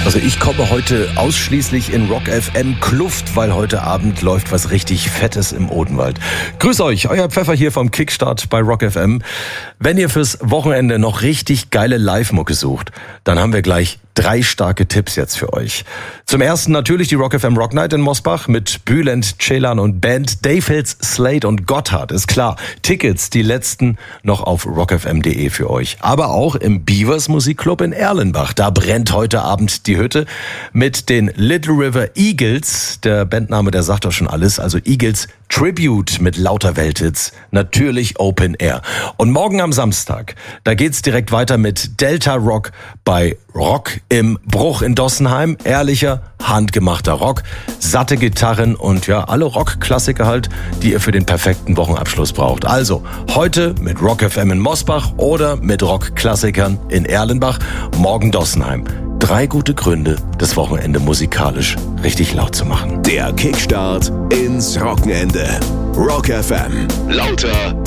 Also ich komme heute ausschließlich in Rock FM Kluft, weil heute Abend läuft was richtig Fettes im Odenwald. Grüß euch, euer Pfeffer hier vom Kickstart bei Rock FM. Wenn ihr fürs Wochenende noch richtig geile Live-Mucke sucht, dann haben wir gleich 3 starke Tipps jetzt für euch. Zum ersten natürlich die Rock FM Rock Night in Mosbach mit Bülent, Ceylan und Band, Dave Hills, Slade und Gotthard, ist klar. Tickets, die letzten, noch auf rockfm.de für euch. Aber auch im Beavers Musikclub in Erlenbach. Da brennt heute Abend die Hütte mit den Little River Eagles. Der Bandname, der sagt doch schon alles. Also Eagles Tribute mit lauter Welthits. Natürlich Open Air. Und morgen am Samstag, da geht's direkt weiter mit Delta Rock bei Rock im Bruch in Dossenheim. Ehrlicher, handgemachter Rock, satte Gitarren und ja, alle Rockklassiker halt, die ihr für den perfekten Wochenabschluss braucht. Also, heute mit Rock FM in Mosbach oder mit Rockklassikern in Erlenbach, morgen Dossenheim. 3 gute Gründe, das Wochenende musikalisch richtig laut zu machen. Der Kickstart ins Wochenende. Rock FM. Lauter